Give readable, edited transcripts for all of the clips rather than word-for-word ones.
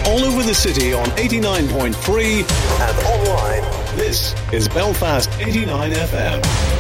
all over the city on 89.3 and online. This is Belfast 89 FM.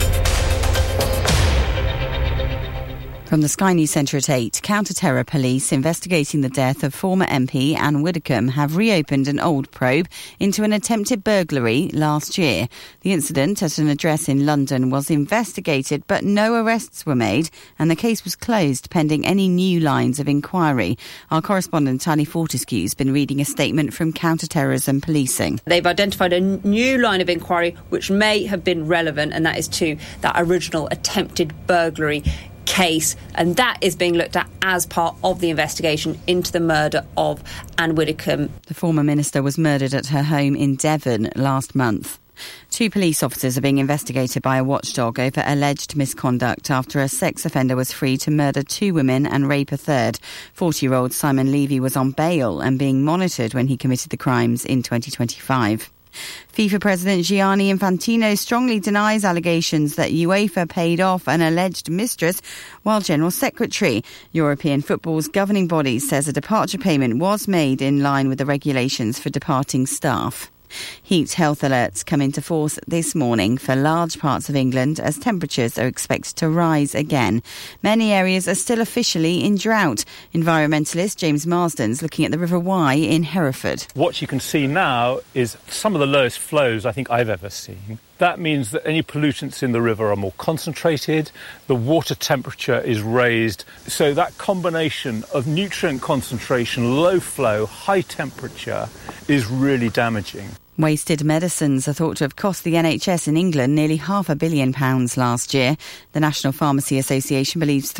From the Sky News Centre at 8, counter-terror police investigating the death of former MP Anne Widdecombe have reopened an old probe into an attempted burglary last year. The incident at an address in London was investigated, but no arrests were made, and the case was closed pending any new lines of inquiry. Our correspondent Tali Fortescue has been reading a statement from counter-terrorism policing. They've identified a new line of inquiry which may have been relevant, and that is to that original attempted burglary case, and that is being looked at as part of the investigation into the murder of Anne Widdecombe. The former minister was murdered at her home in Devon last month. 2 police officers are being investigated by a watchdog over alleged misconduct after a sex offender was free to murder 2 women and rape a third. 40-year-old Simon Levy was on bail and being monitored when he committed the crimes in 2025. FIFA President Gianni Infantino strongly denies allegations that UEFA paid off an alleged mistress while General Secretary. European football's governing body says a departure payment was made in line with the regulations for departing staff. Heat health alerts come into force this morning for large parts of England as temperatures are expected to rise again. Many areas are still officially in drought. Environmentalist James Marsden's looking at the River Wye in Hereford. What you can see now is some of the lowest flows I think I've ever seen. That means that any pollutants in the river are more concentrated, the water temperature is raised, so that combination of nutrient concentration, low flow, high temperature is really damaging. Wasted medicines are thought to have cost the NHS in England nearly £500 million last year. The National Pharmacy Association believes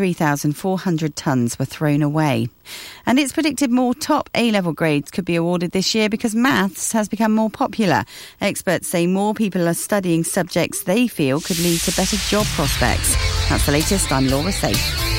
3,400 tonnes were thrown away. And it's predicted more top A-level grades could be awarded this year because maths has become more popular. Experts say more people are studying subjects they feel could lead to better job prospects. That's the latest. I'm Laura Safe.